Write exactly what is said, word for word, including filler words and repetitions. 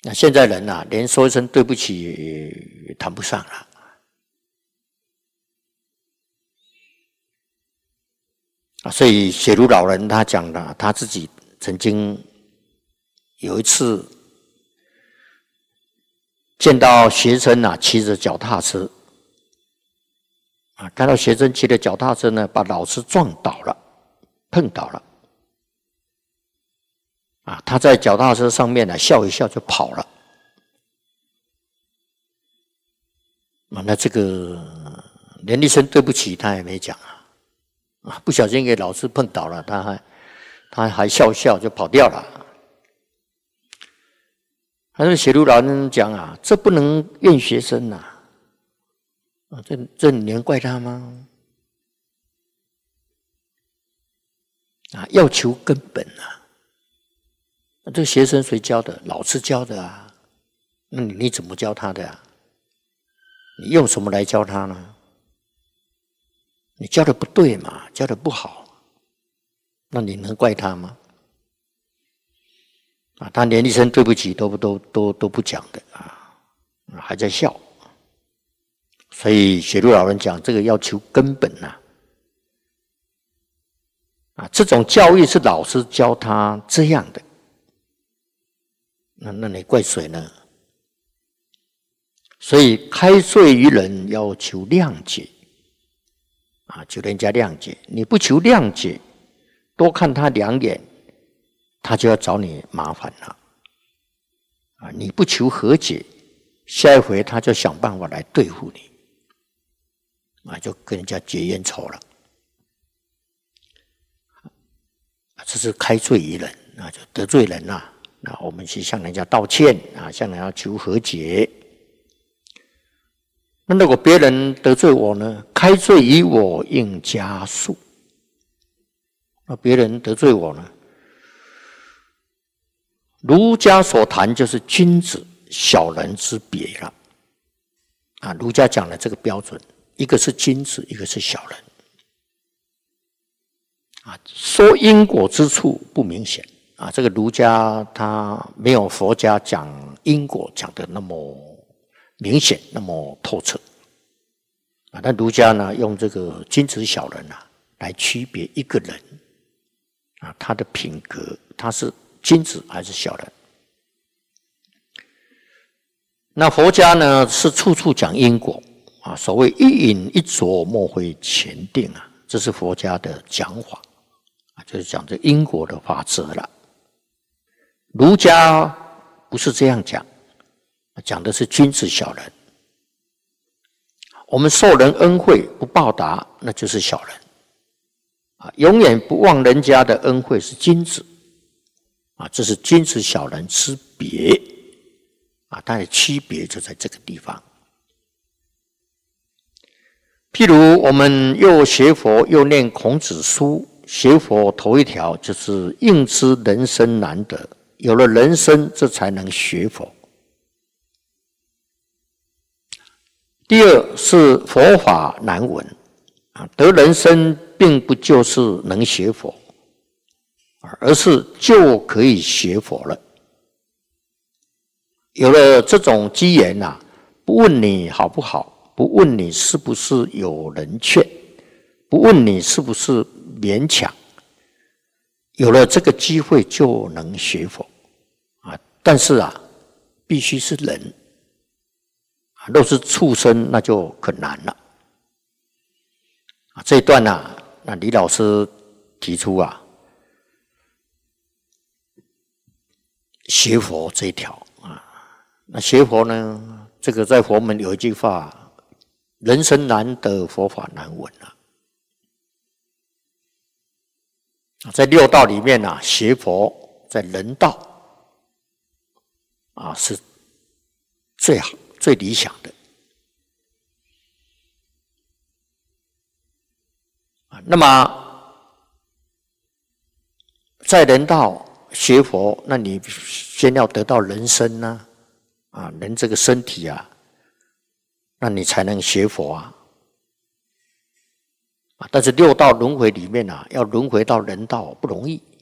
那现在人啊，连说一声对不起也谈不上了。啊，所以雪如老人他讲了，他自己曾经有一次见到学生啊骑着脚踏车，啊，看到学生骑的脚踏车呢，把老师撞倒了，碰倒了。啊，他在脚踏车上面呢、啊、笑一笑就跑了。啊，那这个连一声对不起他也没讲啊。啊，不小心给老师碰倒了，他还他还笑笑就跑掉了。他说：“写如老人讲啊，这不能怨学生呐、啊，啊，这这你能怪他吗？啊，要求根本啊。那这学生谁教的？老师教的啊。那你你怎么教他的啊？你用什么来教他呢？你教的不对嘛，教的不好，那你能怪他吗？啊，他连一声对不起都都都都不讲的啊，还在笑。所以雪如老人讲，这个要求根本呐、啊，啊，这种教育是老师教他这样的，那那你怪谁呢？所以开罪于人，要求谅解。啊，求人家谅解，你不求谅解，多看他两眼，他就要找你麻烦了。啊，你不求和解，下一回他就想办法来对付你，啊，就跟人家结冤仇了。这是开罪于人，那就得罪人了。那我们去向人家道歉啊，向人家求和解。那如果别人得罪我呢？开罪于我，应加恕。那别人得罪我呢？儒家所谈就是君子小人之别了。啊，儒家讲的这个标准，一个是君子，一个是小人。啊，说因果之处不明显。啊，这个儒家他没有佛家讲因果讲的那么明显，那么透彻啊。那儒家呢，用这个君子小人啊，来区别一个人啊，他的品格，他是君子还是小人？那佛家呢，是处处讲因果啊，所谓一饮一啄，莫非前定啊，这是佛家的讲法啊，就是讲这因果的法则了。儒家不是这样讲，讲的是君子小人。我们受人恩惠不报答，那就是小人啊，永远不忘人家的恩惠是君子啊，这是君子小人之别啊，它的区别就在这个地方。譬如我们又学佛又念孔子书，学佛头一条就是应知人生难得，有了人生，这才能学佛。第二是佛法难闻啊，得人生并不就是能学佛，而是就可以学佛了。有了这种机缘啊，不问你好不好，不问你是不是有人劝，不问你是不是勉强，有了这个机会就能学佛啊。但是啊，必须是人。若是畜生，那就很难了。这一段呢、啊，那李老师提出啊，学佛这一条啊，那学佛呢，这个在佛门有一句话：人生难得，佛法难闻啊。在六道里面啊，学佛在人道啊是最好。最理想的啊，那么在人道学佛，那你先要得到人身呢、啊，啊，人这个身体啊，那你才能学佛啊。啊，但是六道轮回里面啊，要轮回到人道不容易